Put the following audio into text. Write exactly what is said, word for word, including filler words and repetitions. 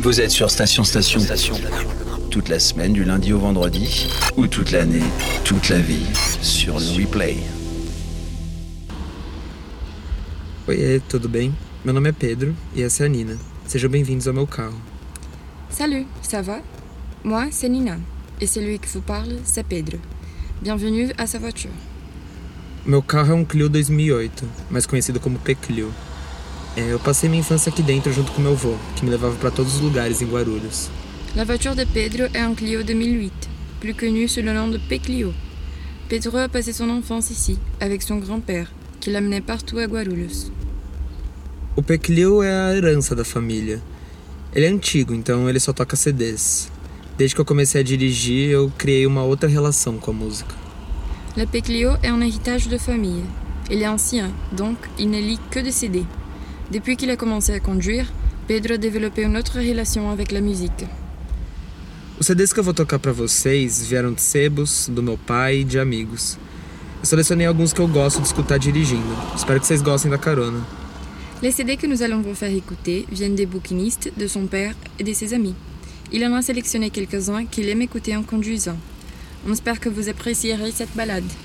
Vous êtes sur Station Station. Station. Toute la semaine, du lundi au vendredi, ou toute l'année, toute la vie, sur le replay. Oiê, tudo bem? Meu nome é Pedro e essa é a Nina. Sejam bem-vindos ao meu carro. Salut, ça va? Moi, c'est Nina. Et celui qui vous parle, c'est Pedro. Bienvenue à sa voiture. Meu carro é um Clio dois mil e oito, mais conhecido como P-Clio. É, eu passei minha infância aqui dentro junto com meu avô, que me levava para todos os lugares em Guarulhos. La voiture de Pedro est un Clio deux mille huit, plus connu sous le nom de P-Clio. Pedro a passé son enfance ici, avec son grand-père, qui l'amenait partout à Guarulhos. O P-Clio é a herança da família. Ele é antigo, então ele só toca C Ds. Desde que eu comecei a dirigir, eu criei uma outra relação com a música. Le P-Clio est un héritage de famille. Il est ancien, donc il ne lit que de C D. Depuis qu'il a commencé à conduire, Pedro a développé une autre relation avec la musique. Os C Ds que eu vou tocar pra vocês vieram de sebos, do meu pai e de amigos. Eu selecionei alguns que eu gosto de escutar dirigindo. Espero que vocês gostem da carona. Les C D que nous allons vous faire écouter viennent des bouquinistes, de son père et de ses amis. Il en a sélectionné quelques-uns qu'il aime écouter en conduisant. On espère que vous apprécierez cette balade.